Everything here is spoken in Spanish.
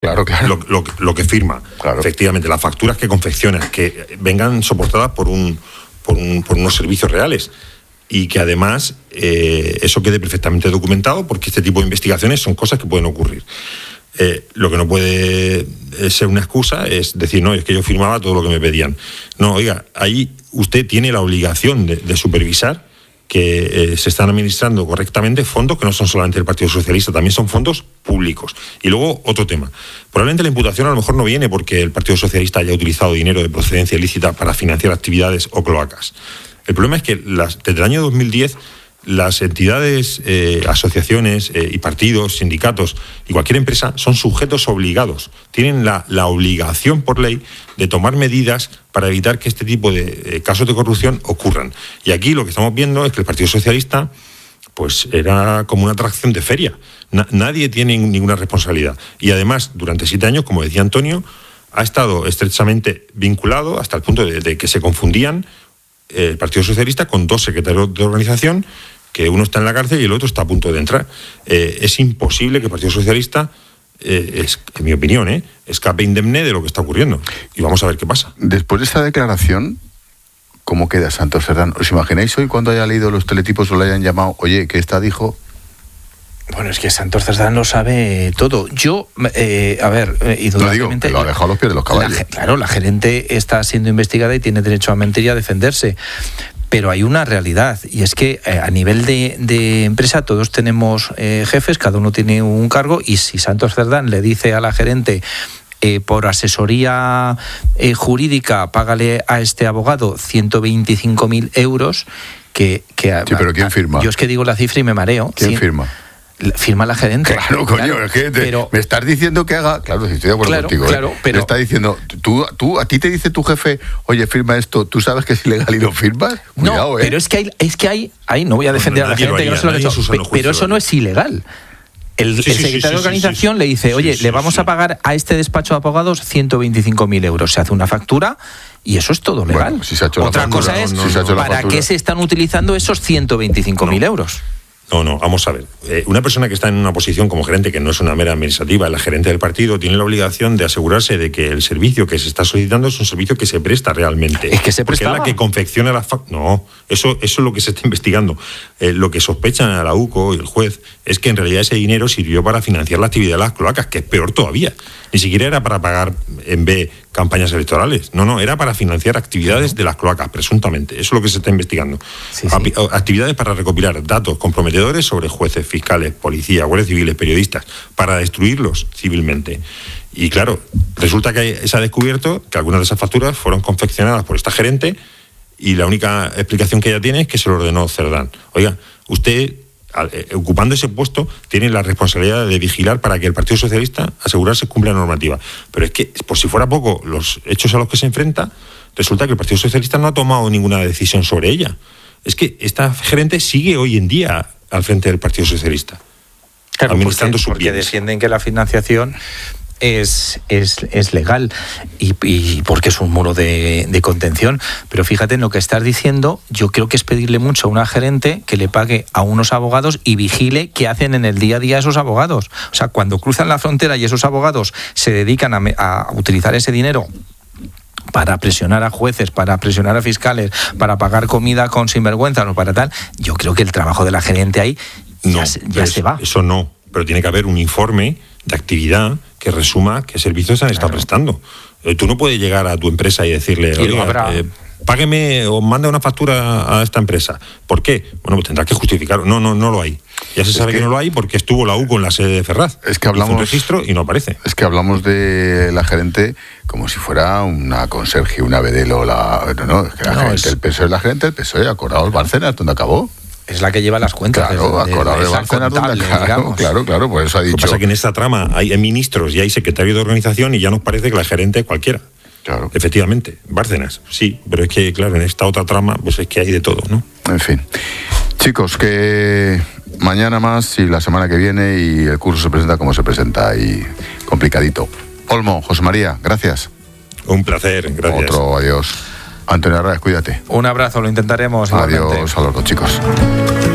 Claro. Lo que firma. Claro. Efectivamente, las facturas que confecciona, que vengan soportadas por unos servicios reales. Y que además eso quede perfectamente documentado, porque este tipo de investigaciones son cosas que pueden ocurrir. Lo que no puede ser una excusa es decir, no, es que yo firmaba todo lo que me pedían. No, oiga, ahí usted tiene la obligación de supervisar que se están administrando correctamente fondos que no son solamente del Partido Socialista, también son fondos públicos. Y luego, otro tema. Probablemente la imputación a lo mejor no viene porque el Partido Socialista haya utilizado dinero de procedencia ilícita para financiar actividades o cloacas. El problema es que desde el año 2010 las entidades, asociaciones y partidos, sindicatos y cualquier empresa son sujetos obligados. Tienen la obligación por ley de tomar medidas para evitar que este tipo de casos de corrupción ocurran. Y aquí lo que estamos viendo es que el Partido Socialista pues era como una atracción de feria. Nadie tiene ninguna responsabilidad. Y además, durante 7 años, como decía Antonio, ha estado estrechamente vinculado hasta el punto de que se confundían el Partido Socialista con 2 secretarios de organización, que uno está en la cárcel y el otro está a punto de entrar. Es imposible que el Partido Socialista, en mi opinión, escape indemne de lo que está ocurriendo. Y vamos a ver qué pasa. Después de esta declaración, ¿cómo queda Santos Cerdán? ¿Os imagináis hoy cuando haya leído los teletipos o le hayan llamado, oye, que esta dijo? Bueno, es que Santos Cerdán lo sabe todo. Yo, indudablemente... Lo ha dejado a los pies de los caballos. Claro, la gerente está siendo investigada y tiene derecho a mentir y a defenderse. Pero hay una realidad, y es que a nivel de empresa todos tenemos jefes, cada uno tiene un cargo, y si Santos Cerdán le dice a la gerente... por asesoría jurídica, págale a este abogado 125.000 euros, Sí, pero ¿quién firma? Yo es que digo la cifra y me mareo. ¿Quién firma? Firma la gerente. Claro, coño, es que me estás diciendo que haga... Claro, si estoy de acuerdo contigo. Claro, pero... Me está diciendo, a ti te dice tu jefe, oye, firma esto, ¿tú sabes que es ilegal y lo firmas? Cuidado, pero es que hay, no voy a defender a la gerente, que no se lo ha hecho, pero eso no es ilegal. El secretario de organización le dice, oye, le vamos a pagar a este despacho de abogados 125.000 euros. Se hace una factura y eso es todo legal. Bueno, si se ha hecho Otra cosa es, ¿para qué se están utilizando esos 125.000 euros? No, vamos a ver. Una persona que está en una posición como gerente, que no es una mera administrativa, la gerente del partido, tiene la obligación de asegurarse de que el servicio que se está solicitando es un servicio que se presta realmente. Es que se prestaba. Porque es la que confecciona las facturas. No, eso es lo que se está investigando. Lo que sospechan a la UCO y el juez es que en realidad ese dinero sirvió para financiar la actividad de las cloacas, que es peor todavía. Ni siquiera era para pagar en B campañas electorales. No, era para financiar actividades de las cloacas, presuntamente. Eso es lo que se está investigando. Sí. Actividades para recopilar datos comprometedores sobre jueces, fiscales, policías, guardias civiles, periodistas, para destruirlos civilmente. Y claro, resulta que se ha descubierto que algunas de esas facturas fueron confeccionadas por esta gerente y la única explicación que ella tiene es que se lo ordenó Cerdán. Oiga, usted, ocupando ese puesto, tiene la responsabilidad de vigilar para que el Partido Socialista asegurarse cumpla la normativa. Pero es que, por si fuera poco, los hechos a los que se enfrenta, resulta que el Partido Socialista no ha tomado ninguna decisión sobre ella. Es que esta gerente sigue hoy en día al frente del Partido Socialista, claro, administrando sus porque bienes. Defienden que la financiación es legal y porque es un muro de contención. Pero fíjate en lo que estás diciendo, yo creo que es pedirle mucho a una gerente que le pague a unos abogados y vigile qué hacen en el día a día esos abogados. O sea, cuando cruzan la frontera y esos abogados se dedican a utilizar ese dinero para presionar a jueces, para presionar a fiscales, para pagar comida con sinvergüenza o para tal, yo creo que el trabajo de la gerente ahí ya se va. Eso no, pero tiene que haber un informe de actividad que resuma qué servicios se han estado prestando. Tú no puedes llegar a tu empresa y decirle, págueme o manda una factura a esta empresa. ¿Por qué? Bueno, pues tendrás que justificarlo. No lo hay. Ya se sabe que no lo hay porque estuvo la UCO en la sede de Ferraz. Es que hablamos, hizo un registro y no aparece. Es que hablamos de la gerente como si fuera una conserje, una vedelo. Es que la gerente, el PSOE es la gerente, el PSOE, acordaos Bárcenas, ¿dónde acabó? Es la que lleva las cuentas. Claro, acordaos de Bárcenas, claro, por eso ha dicho. Lo que pasa es que en esta trama hay ministros y hay secretarios de organización y ya nos parece que la gerente es cualquiera. Claro. Efectivamente, Bárcenas, sí, pero es que, claro, en esta otra trama, pues es que hay de todo, ¿no? En fin. Chicos, que mañana más y la semana que viene y el curso se presenta como se presenta y complicadito. Olmo, José María, gracias. Un placer, gracias. Otro, adiós. Antonio Arraiz, cuídate. Un abrazo, lo intentaremos. Adiós a los dos chicos.